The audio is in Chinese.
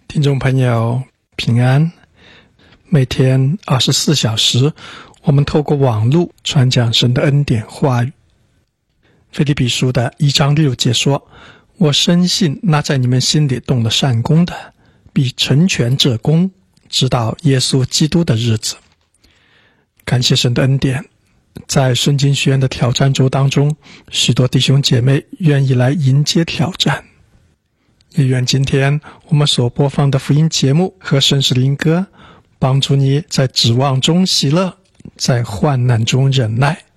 听众朋友平安，每天24小时，我们透过网络传讲神的恩典话语。腓立比书的1章6节说，我深信那在你们心里动了善功的，必成全这功，直到耶稣基督的日子。感谢神的恩典，在圣经学院的挑战周当中，许多弟兄姐妹愿意来迎接挑战。也愿今天我们所播放的福音节目和圣诗灵歌，帮助你在指望中喜乐，在患难中忍耐，